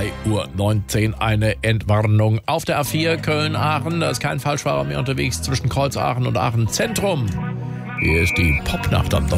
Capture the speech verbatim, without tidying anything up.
zwei Uhr neunzehn eine Entwarnung auf der A vier Köln-Aachen. Da ist kein Falschfahrer mehr unterwegs zwischen Kreuz Aachen und Aachen Zentrum. Hier ist die Popnacht am Donnerstag.